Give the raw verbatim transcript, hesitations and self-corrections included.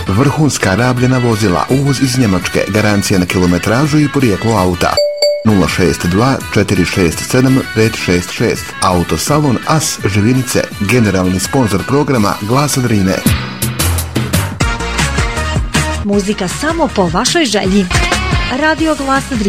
vrhunska rabljena vozila, uvoz iz Njemačke, garancija na kilometražu i porijeklo auta. nula šest dva četiri šest sedam pet šest šest. Autosalon As Živinice, generalni sponzor programa Glasa Drine. Muzika samo po vašoj želji. Radio Glasa Drine.